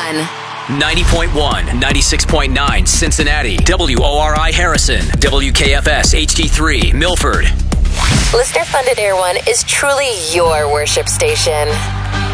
One. 90.1, 96.9 Cincinnati, WORI Harrison, WKFS HD3 Milford. Listener-funded Air One is truly your worship station.